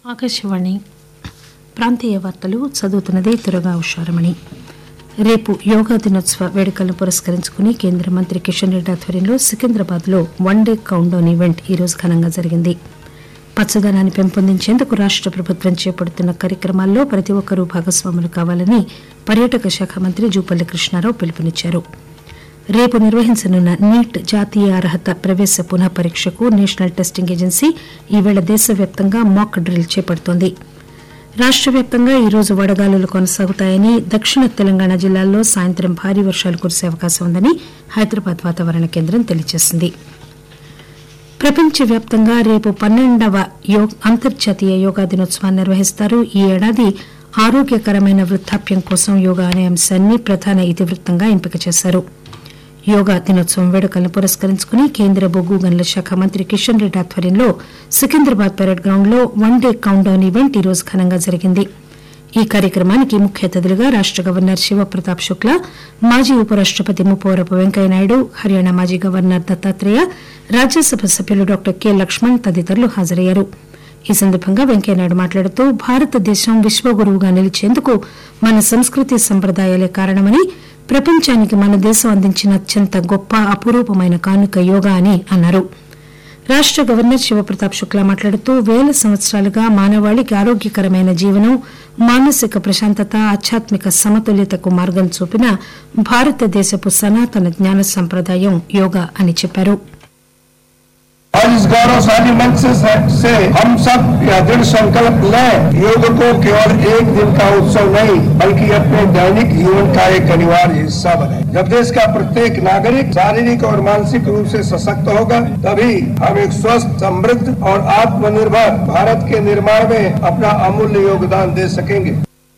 ఆకాశవాణి ప్రాంతీయ వార్తలు చదువుతున్నది దుర్గా ఉషారమణి. రేపు యోగా దినోత్సవ వేడుకలను పురస్కరించుకుని కేంద్ర మంత్రి కిషన్ రెడ్డి ఆధ్వర్యంలో సికింద్రాబాద్లో వన్డే కౌంట్డౌన్ ఈవెంట్ ఈరోజు ఘనంగా జరిగింది. పచ్చదనాన్ని పెంపొందించేందుకు రాష్ట ప్రభుత్వం చేపడుతున్న కార్యక్రమాల్లో ప్రతి ఒక్కరూ భాగస్వాములు కావాలని పర్యాటక శాఖ మంత్రి జూపల్లి కృష్ణారావు పిలుపునిచ్చారు. రేపు నిర్వహించనున్న నీట్ జాతీయ అర్హత ప్రవేశ పునః పరీక్షకు నేషనల్ టెస్టింగ్ ఏజెన్సీ ఈవేళ దేశవ్యాప్తంగా మాక్ డ్రిల్ చేపడుతోంది. రాష్ట వ్యాప్తంగా ఈరోజు వడగాలులు కొనసాగుతాయని, దక్షిణ తెలంగాణ జిల్లాల్లో సాయంత్రం భారీ వర్షాలు కురిసే అవకాశం ఉందని హైదరాబాద్ వాతావరణ కేంద్రం తెలియజేసింది. ప్రపంచవ్యాప్తంగా రేపు 12వ అంతర్జాతీయ యోగా దినోత్సవాన్ని నిర్వహిస్తారు. ఈ ఏడాది ఆరోగ్యకరమైన వృద్దాప్యం కోసం యోగా అనే అంశాన్ని ప్రధాన ఇతివృత్తంగా ఎంపిక చేశారు. యోగా దినోత్సవం వేడుకలను పురస్కరించుకుని కేంద్ర బొగ్గు గనుల శాఖ మంత్రి కిషన్ రెడ్డి ఆధ్వర్యంలో సికింద్రాబాద్ పెరేడ్ గ్రౌండ్ లో వన్డే కౌంట్డౌన్ ఈవెంట్ ఈరోజు ఘనంగా జరిగింది. ఈ కార్యక్రమానికి ముఖ్య అతిథులుగా రాష్ట గవర్నర్ శివప్రతాప్ శుక్లా, మాజీ ఉపరాష్టపతి ముప్పవరపు వెంకయ్యనాయుడు, హర్యానా మాజీ గవర్నర్ దత్తాత్రేయ, రాజ్యసభ సభ్యులు డాక్టర్ కె లక్ష్మణ్ తదితరులు హాజరయ్యారు. ఈ సందర్భంగా వెంకయ్యనాయుడు మాట్లాడుతూ భారతదేశం విశ్వగురువుగా నిలిచేందుకు మన సంస్కృతి సంప్రదాయాలే కారణమని, ప్రపంచానికి మన దేశం అందించిన అత్యంత గొప్ప అపురూపమైన కానుక యోగా అని అన్నారు. రాష్ట గవర్నర్ శివప్రతాప్ శుక్లా మాట్లాడుతూ వేల సంవత్సరాలుగా మానవాళికి ఆరోగ్యకరమైన జీవనం, మానసిక ప్రశాంతత, ఆధ్యాత్మిక సమతుల్యతకు మార్గం చూపిన భారతదేశపు సనాతన జ్ఞాన సంప్రదాయం యోగా అని చెప్పారు. आज इस गौरवशाली मंच से हम सब यह दृढ़ संकल्प लें, योग को केवल एक दिन का उत्सव नहीं बल्कि अपने दैनिक जीवन का एक अनिवार्य हिस्सा बने. जब देश का प्रत्येक नागरिक शारीरिक और मानसिक रूप से सशक्त होगा, तभी हम एक स्वस्थ, समृद्ध और आत्मनिर्भर भारत के निर्माण में अपना अमूल्य योगदान दे सकेंगे.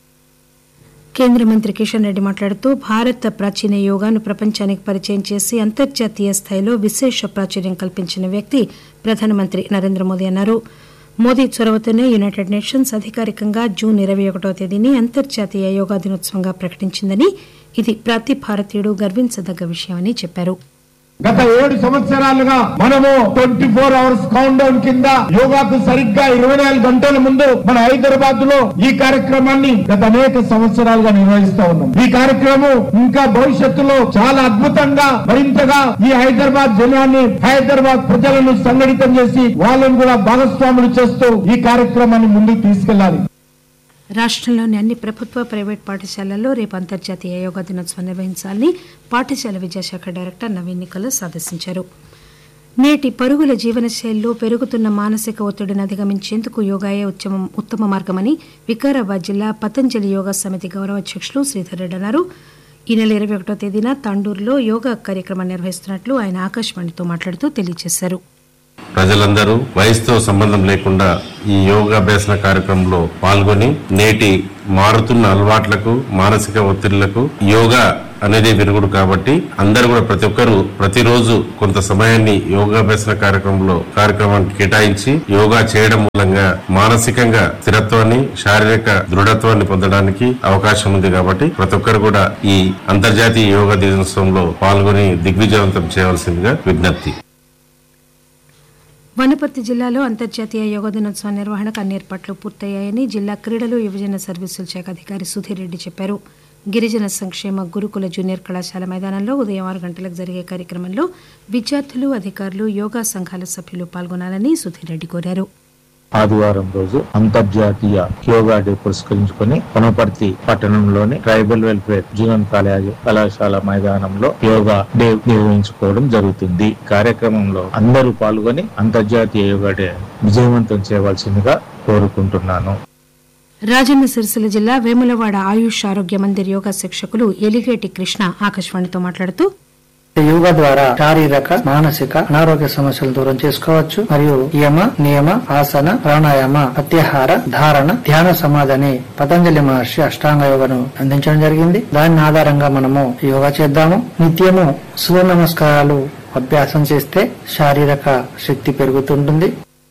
కేంద్ర మంత్రి కిషన్ రెడ్డి మాట్లాడుతూ భారత ప్రాచీన యోగాను ప్రపంచానికి పరిచయం చేసి అంతర్జాతీయ స్థాయిలో విశేష ప్రాచుర్యం కల్పించిన వ్యక్తి ప్రధానమంత్రి నరేంద్ర మోదీ అన్నారు. మోదీ చొరవతోనే యునైటెడ్ నేషన్స్ అధికారికంగా జూన్ 21వ తేదీని అంతర్జాతీయ యోగా దినోత్సవంగా ప్రకటించిందని, ఇది ప్రతి భారతీయుడు గర్వించదగ్గ విషయమని చెప్పారు. గత 7 సంవత్సరాలుగా మనము 24 అవర్స్ కౌంట్ డౌన్ కింద యోగాకు సరిగ్గా 24 గంటల ముందు మన హైదరాబాద్ లో ఈ కార్యక్రమాన్ని గత అనేక సంవత్సరాలుగా నిర్వహిస్తా ఉన్నాం. ఈ కార్యక్రమం ఇంకా భవిష్యత్తులో చాలా అద్భుతంగా మరింతగా ఈ హైదరాబాద్ జనాన్ని, హైదరాబాద్ ప్రజలను సంఘటితం చేసి వాళ్ళను కూడా భాగస్వాములు చేస్తూ ఈ కార్యక్రమాన్ని ముందుకు తీసుకెళ్లాలి. రాష్టంలోని అన్ని ప్రభుత్వ, ప్రైవేట్ పాఠశాలల్లో రేపు అంతర్జాతీయ యోగా దినోత్సవం నిర్వహించాలని పాఠశాల విద్యాశాఖ డైరెక్టర్ నవీన్ నికోలస్ ఆదేశించారు. నేటి పరుగుల జీవనశైలిలో పెరుగుతున్న మానసిక ఒత్తిడిని అధిగమించేందుకు యోగాయే ఉత్తమ మార్గమని వికారాబాద్ జిల్లా పతంజలి యోగా సమితి గౌరవ అధ్యకులు శ్రీధర్ రెడ్డి అన్నారు. ఈ నెల 21వ తేదీన తాండూరులో యోగా కార్యక్రమం నిర్వహిస్తున్నట్లు ఆయన ఆకాశవాణితో మాట్లాడుతూ తెలియజేశారు. ప్రజలందరూ వయసుతో సంబంధం లేకుండా ఈ యోగాభ్యాసన కార్యక్రమంలో పాల్గొని నేటి మారుతున్న అలవాట్లకు, మానసిక ఒత్తిళ్లకు యోగా అనేది విరుగుడు కాబట్టి అందరూ కూడా ప్రతి ఒక్కరూ ప్రతిరోజు కొంత సమయాన్ని యోగాభ్యాసన కార్యక్రమానికి కేటాయించి యోగా చేయడం మూలంగా మానసికంగా స్థిరత్వాన్ని, శారీరక దృఢత్వాన్ని పొందడానికి అవకాశం ఉంది. కాబట్టి ప్రతి ఒక్కరు కూడా ఈ అంతర్జాతీయ యోగా దినోత్సవంలో పాల్గొని దిగ్విజయవంతం చేయవలసిందిగా విజ్ఞప్తి. వనపర్తి జిల్లాలో అంతర్జాతీయ యోగా దినోత్సవం నిర్వహణకు అన్ని ఏర్పాట్లు పూర్తయ్యాయని జిల్లా క్రీడలు, యువజన సర్వీసుల శాఖ అధికారి సుధీర్ రెడ్డి చెప్పారు. గిరిజన సంక్షేమ గురుకుల జూనియర్ కళాశాల మైదానంలో ఉదయం 6 గంటలకు జరిగే కార్యక్రమంలో విద్యార్థులు, అధికారులు, యోగా సంఘాల సభ్యులు పాల్గొనాలని సుధీర్ రెడ్డి కోరారు. ఆదివారం రోజు అంతర్జాతీయ యోగా డే పురస్కరించుకుని వనపర్తి పట్టణంలోని ట్రైబల్ వెల్ఫేర్ జూనియర్ కళాశాల మైదానంలో యోగా డే నిర్వహించుకోవడం జరుగుతుంది. కార్యక్రమంలో అందరూ పాల్గొని అంతర్జాతీయ యోగా డే విజయవంతం చేయవలసిందిగా కోరుకుంటున్నాను. రాజన్న సిరిసిల్ల జిల్లా వేములవాడ ఆయుష్ ఆరోగ్య మందిర్ యోగా శిక్షకులు ఎలిగేటి కృష్ణ ఆకాశవాణితో మాట్లాడుతూ యోగా ద్వారా శారీరక, మానసిక అనారోగ్య సమస్యలు దూరం చేసుకోవచ్చు మరియు యమ, నియమ, ఆసన, ప్రాణాయామ, ప్రత్యాహార, ధారణ, ధ్యాన సమాధి అనే పతంజలి మహర్షి అష్టాంగ యోగాను అందించడం జరిగింది. దాని ఆధారంగా మనము యోగా చేద్దాము. నిత్యము సూర్య నమస్కారాలు అభ్యాసం చేస్తే శారీరక శక్తి పెరుగుతుంటుంది.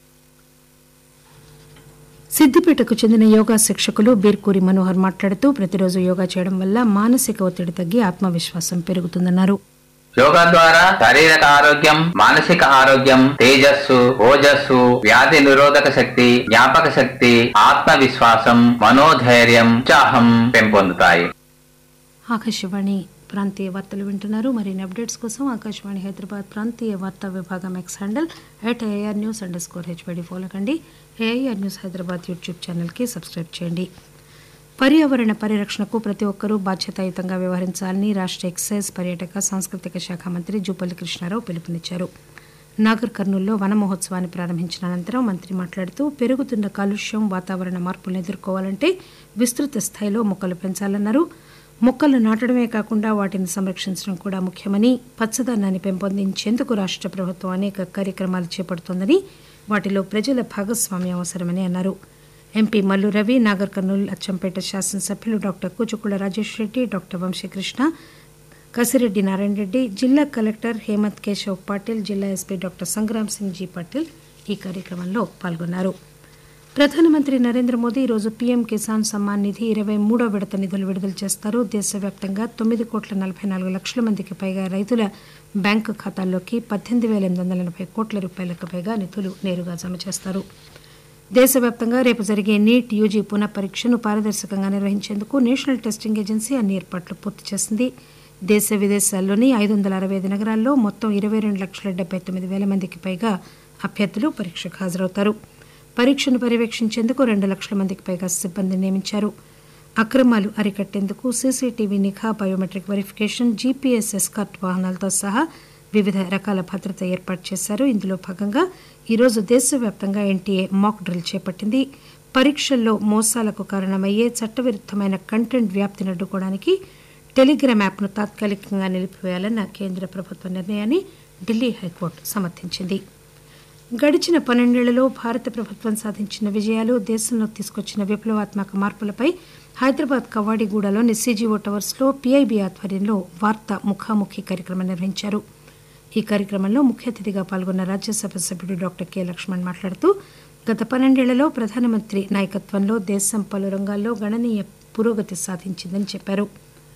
సిద్దిపేటకు చెందిన యోగా శిక్షకులు బీర్కూరి మనోహర్ మాట్లాడుతూ ప్రతిరోజు యోగా చేయడం వల్ల మానసిక ఒత్తిడి తగ్గి ఆత్మవిశ్వాసం పెరుగుతుందన్నారు. యోగా ద్వారా శారీరక ఆరోగ్యం, మానసిక ఆరోగ్యం, తేజస్సు, ఓజస్సు, వ్యాధి నిరోధక శక్తి, జ్ఞాపక శక్తి, ఆత్మవిశ్వాసం, మనోధైర్యం, ఉత్సాహం పెంపొందుతాయి. ఆకాశవాణి ప్రాంతీయ వార్తలు వింటున్నారు. మరిన్ని అప్డేట్స్ కోసం ఆకాశవాణి హైదరాబాద్ ప్రాంతీయ వార్తా విభాగం ఎక్స్ హ్యాండిల్ @AIRnews_HYD ఫాలో కండి. AIR న్యూస్ హైదరాబాద్ యూట్యూబ్ ఛానల్కి సబ్స్క్రైబ్ చేయండి. పర్యావరణ పరిరక్షణకు ప్రతి ఒక్కరూ బాధ్యతాయుతంగా వ్యవహరించాలని రాష్ట్ర ఎక్సైజ్, పర్యాటక, సాంస్కృతిక శాఖ మంత్రి జూపల్లి కృష్ణారావు పిలుపునిచ్చారు. నాగర్ కర్నూల్లో వన మహోత్సవాన్ని ప్రారంభించిన అనంతరం మంత్రి మాట్లాడుతూ పెరుగుతున్న కాలుష్యం, వాతావరణ మార్పులను ఎదుర్కోవాలంటే విస్తృత స్థాయిలో మొక్కలు పెంచాలన్నారు. మొక్కలు నాటడమే కాకుండా వాటిని సంరక్షించడం కూడా ముఖ్యమని, పచ్చదనాన్ని పెంపొందించేందుకు రాష్ట్ర ప్రభుత్వం అనేక కార్యక్రమాలు చేపడుతోందని, వాటిలో ప్రజల భాగస్వామ్యం అవసరమని అన్నారు. ఎంపీ మల్లు రవి, నాగర్ కర్నూలు అచ్చంపేట శాసనసభ్యులు డాక్టర్ కూచుకుళ్ల రాజేష్ రెడ్డి, డాక్టర్ వంశీకృష్ణ, కసిరెడ్డి నారాయణ రెడ్డి, జిల్లా కలెక్టర్ హేమంత్ కేశవ్ పాటిల్, జిల్లా ఎస్పీ డాక్టర్ సంగ్రామ్ సింగ్ జీ పాటిల్ ఈ కార్యక్రమంలో పాల్గొన్నారు. ప్రధానమంత్రి నరేంద్ర మోదీ ఈరోజు పీఎం కిసాన్ సమ్మాన్ నిధి 23వ విడత నిధులు విడుదల చేస్తారు. దేశవ్యాప్తంగా 9,44,00,000 మందికి పైగా రైతుల బ్యాంకు ఖాతాల్లోకి 18,880 కోట్ల రూపాయలకు పైగా నిధులు నేరుగా జమ చేస్తారు. దేశవ్యాప్తంగా రేపు జరిగే నీట్ యూజీ పునః పరీక్షను పారదర్శకంగా నిర్వహించేందుకు నేషనల్ టెస్టింగ్ ఏజెన్సీ అన్ని ఏర్పాట్లు పూర్తి చేసింది. దేశ విదేశాల్లోని 565 నగరాల్లో మొత్తం 22,79,000 మందికి పైగా అభ్యర్థులు పరీక్షకు హాజరవుతారు. పరీక్షను పర్యవేక్షించేందుకు 2 లక్షల మందికి పైగా సిబ్బందిని నియమించారు. అక్రమాలు అరికట్టేందుకు సీసీటీవీ నిఘా, బయోమెట్రిక్ వెరిఫికేషన్, జీపీఎస్ ఎస్కార్ట్ వాహనాలతో సహా వివిధ రకాల భద్రత ఏర్పాటు చేశారు. ఇందులో భాగంగా ఈరోజు దేశవ్యాప్తంగా ఎన్టీఏ మాక్ డ్రిల్ చేపట్టింది. పరీక్షల్లో మోసాలకు కారణమయ్యే చట్టవిరుద్దమైన కంటెంట్ వ్యాప్తిని అడ్డుకోవడానికి టెలిగ్రామ్ యాప్ను తాత్కాలికంగా నిలిపివేయాలన్న కేంద్ర ప్రభుత్వ నిర్ణయాన్ని ఢిల్లీ హైకోర్టు సమర్థించింది. గడిచిన 12 ఏళ్లలో భారత ప్రభుత్వం సాధించిన విజయాలు, దేశంలో తీసుకొచ్చిన విప్లవాత్మక మార్పులపై హైదరాబాద్ కవాడిగూడలోని సీజీఓ టవర్స్లో పీఐబీ ఆధ్వర్యంలో వార్తా ముఖాముఖి కార్యక్రమం నిర్వహించారు. ఈ కార్యక్రమంలో ముఖ్య అతిథిగా పాల్గొన్న రాజ్యసభ సభ్యుడు డాక్టర్ కె లక్ష్మణ్ మాట్లాడుతూ గత 12 ఏళ్లలో ప్రధానమంత్రి నాయకత్వంలో దేశం పలు రంగాల్లో గణనీయ పురోగతి సాధించిందని చెప్పారు.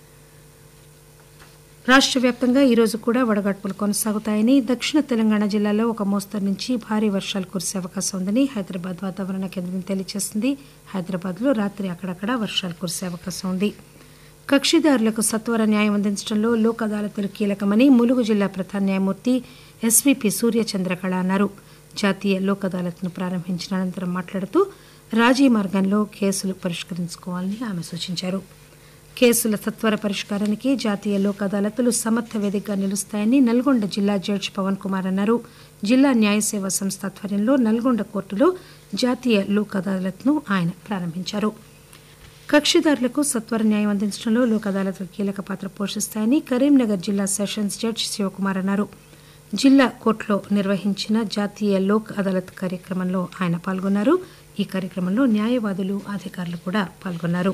రాష్ట్ర వ్యాప్తంగా ఈరోజు కూడా వడగాడ్పులు కొనసాగుతాయని, దక్షిణ తెలంగాణ జిల్లాలో ఒక మోస్తరు నుంచి భారీ వర్షాలు కురిసే అవకాశం ఉందని హైదరాబాద్ వాతావరణ కేంద్రం తెలియజేసింది. హైదరాబాద్లో రాత్రి అక్కడక్కడ వర్షాలు కురిసే అవకాశం ఉంది. కక్షిదారులకు సత్వర న్యాయం అందించడంలో లోక్ అదాలతులు కీలకమని ములుగు జిల్లా ప్రధాన న్యాయమూర్తి ఎస్వీపీ సూర్యచంద్రకళ అన్నారు. జాతీయ లోక్ అదాలత్ను ప్రారంభించిన అనంతరం మాట్లాడుతూ రాజీ మార్గంలో కేసులు పరిష్కరించుకోవాలని ఆమె సూచించారు. కేసుల సత్వర పరిష్కారానికి జాతీయ లోక్ అదాలతులు సమర్థ వేదికగా నిలుస్తాయని నల్గొండ జిల్లా జడ్జి పవన్ కుమార్ అన్నారు. జిల్లా న్యాయ సేవా సంస్థ ఆధ్వర్యంలో నల్గొండ కోర్టులో జాతీయ లోక్ అదాలత్ను ఆయన ప్రారంభించారు. కక్షిదారులకు సత్వర న్యాయం అందించడంలో లోక్ అదాలత్లు కీలక పాత్ర పోషిస్తాయని కరీంనగర్ జిల్లా సెషన్స్ జడ్జి శివకుమార్ అన్నారు. జిల్లా కోర్టులో నిర్వహించిన జాతీయ లోక్ అదాలత్ కార్యక్రమంలో ఆయన పాల్గొన్నారు. ఈ కార్యక్రమంలో న్యాయవాదులు, అధికారులు కూడా పాల్గొన్నారు.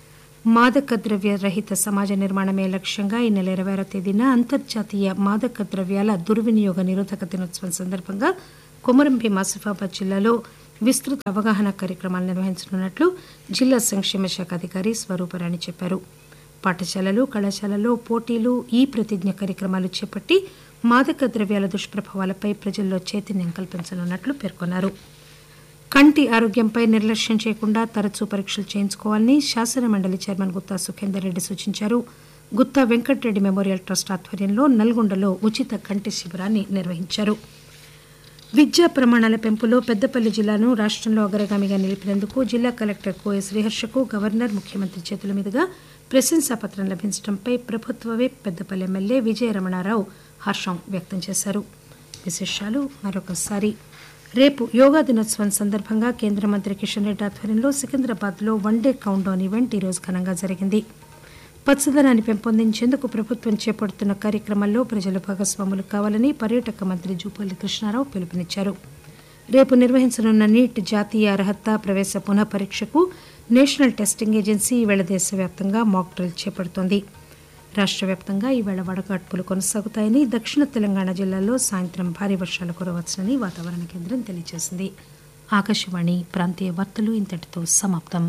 మాదక ద్రవ్య రహిత సమాజ నిర్మాణమే లక్ష్యంగా ఈ నెల 26వ తేదీన అంతర్జాతీయ మాదక ద్రవ్యాల దుర్వినియోగ నిరోధక దినోత్సవం సందర్భంగా కొమరంభీం ఆసిఫాబాద్ జిల్లాలో విస్తృత అవగాహన కార్యక్రమాలు నిర్వహించనున్నట్లు జిల్లా సంక్షేమ శాఖ అధికారి స్వరూపరాణి చెప్పారు. పాఠశాలలు, కళాశాలల్లో పోటీలు, ఈ ప్రతిజ్ఞ కార్యక్రమాలు చేపట్టి మాదక ద్రవ్యాల దుష్ప్రభావాలపై ప్రజల్లో చైతన్యం కల్పించనున్నట్లు పేర్కొన్నారు. కంటి ఆరోగ్యంపై నిర్లక్ష్యం చేయకుండా తరచూ పరీక్షలు చేయించుకోవాలని శాసన మండలి చైర్మన్ గుత్తా సుఖేందర్ రెడ్డి సూచించారు. గుత్తా వెంకటరెడ్డి మెమోరియల్ ట్రస్ట్ ఆధ్వర్యంలో నల్గొండలో ఉచిత కంటి శిబిరాన్ని నిర్వహించారు. విద్యా ప్రమాణాల పెంపులో పెద్దపల్లి జిల్లాను రాష్ట్రంలో అగ్రగామిగా నిలిపినందుకు జిల్లా కలెక్టర్ కోయ శ్రీహర్షకు గవర్నర్, ముఖ్యమంత్రి చేతుల మీదుగా ప్రశంసాపత్రం లభించడంపై ప్రభుత్వ విప్ పెద్దపల్లి ఎమ్మెల్యే విజయరమణారావు హర్షం వ్యక్తం చేశారు. విశేషాలు మరొకసారి. రేపు యోగా దినోత్సవం సందర్భంగా కేంద్ర మంత్రి కిషన్ రెడ్డి ఆధ్వర్యంలో సికింద్రాబాద్లో వన్డే కౌంట్డౌన్ ఈవెంట్ ఈరోజు ఘనంగా జరిగింది. పచ్చదనాన్ని పెంపొందించేందుకు ప్రభుత్వం చేపడుతున్న కార్యక్రమాల్లో ప్రజలు భాగస్వాములు కావాలని పర్యాటక మంత్రి జూపల్లి కృష్ణారావు పిలుపునిచ్చారు. రేపు నిర్వహించనున్న నీట్ జాతీయ అర్హత ప్రవేశ పునః పరీక్షకు నేషనల్ టెస్టింగ్ ఏజెన్సీ ఈవేళ దేశవ్యాప్తంగా మాక్ డ్రిల్ చేపడుతోంది. రాష్ట్ర వ్యాప్తంగా ఈవేళ వడగాడ్పులు కొనసాగుతాయని, దక్షిణ తెలంగాణ జిల్లాల్లో సాయంత్రం భారీ వర్షాలు కురవచ్చని వాతావరణ కేంద్రం తెలియజేసింది. ఆకాశవాణి ప్రాంతీయ వార్తలు ఇంతటితో సమాప్తం.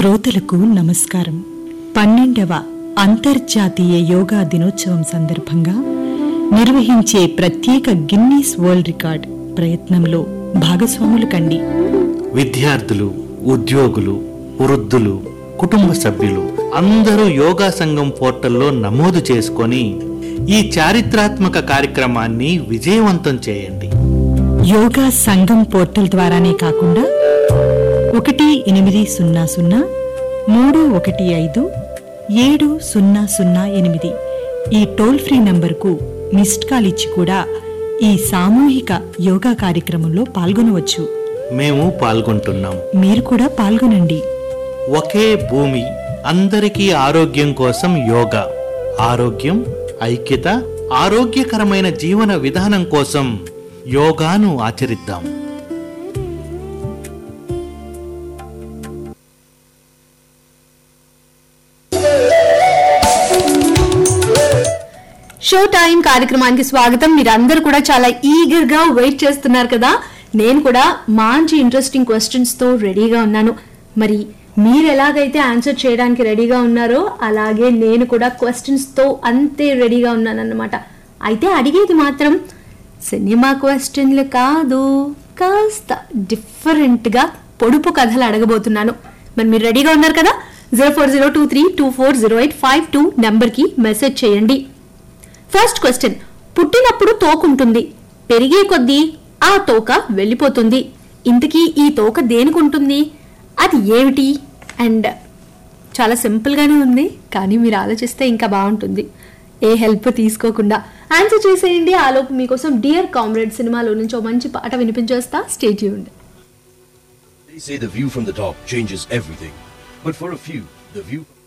శ్రోతలకు నమస్కారం. 12వ అంతర్జాతీయ యోగా దినోత్సవం సందర్భంగా నిర్వహించే ప్రత్యేక గిన్నీస్ వరల్డ్ రికార్డ్ ప్రయత్నంలో భాగస్వాములు కండి. విద్యార్థులు, ఉద్యోగులు, వృద్ధులు, కుటుంబ సభ్యులు అందరూ యోగా సంఘం పోర్టల్లో నమోదు చేసుకొని ఈ చారిత్రాత్మక కార్యక్రమాన్ని విజయవంతం చేయండి. యోగా సంఘం పోర్టల్ ద్వారానే కాకుండా 1-800-315-7008 ఈ టోల్ ఫ్రీ నంబర్కు మిస్డ్ కాల్ ఇచ్చి కూడా ఈ సామూహిక యోగా కార్యక్రమంలో పాల్గొనవచ్చు. మేము పాల్గొంటున్నాం, మీరు కూడా పాల్గొనండి. ఒకే భూమి, అందరికీ ఆరోగ్యం కోసం యోగా. ఆరోగ్యం, ఐక్యత, ఆరోగ్యకరమైన జీవన విధానం కోసం యోగాను ఆచరిద్దాం. షో టైం కార్యక్రమానికి స్వాగతం. మీరందరూ కూడా చాలా ఈగర్ గా వెయిట్ చేస్తున్నారు కదా. నేను కూడా మంచి ఇంట్రెస్టింగ్ క్వశ్చన్స్ తో రెడీగా ఉన్నాను. మరి మీరు ఎలాగైతే ఆన్సర్ చేయడానికి రెడీగా ఉన్నారో అలాగే నేను కూడా క్వశ్చన్స్ తో అంతే రెడీగా ఉన్నానన్నమాట. అయితే అడిగేది మాత్రం సినిమా క్వశ్చన్లు కాదు, కాస్త డిఫరెంట్ గా పొడుపు కథలు అడగబోతున్నాను. మరి మీరు రెడీగా ఉన్నారు కదా? 0402324085 నంబర్ కి మెసేజ్ చేయండి. ఫస్ట్ క్వశ్చన్, పుట్టినప్పుడు తోకుంటుంది, పెరిగే కొద్దీ ఆ తోక వెళ్ళిపోతుంది. ఇంతకీ ఈ తోక దేనికుంటుంది? అది ఏమిటి? అండ్ చాలా సింపుల్ గానే ఉంది, కానీ మీరు ఆలోచిస్తే ఇంకా బాగుంటుంది. ఏ హెల్ప్ తీసుకోకుండా ఆన్సర్ చేసేయండి. ఆలోపు మీకోసం డియర్ కామ్రేడ్ సినిమాలో నుంచి ఒక మంచి పాట వినిపించేస్తా. Stay tuned. They say the view from the top changes everything, but for a few, the view